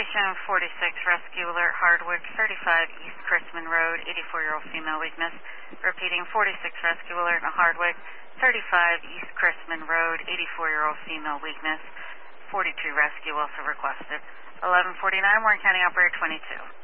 Station 46, Rescue Alert Hardwick, 35 East Chrisman Road, 84-year-old female weakness. Repeating, 46 Rescue Alert in Hardwick, 35 East Chrisman Road, 84-year-old female weakness. 42 rescue also requested. 1149, Warren County Operator 22.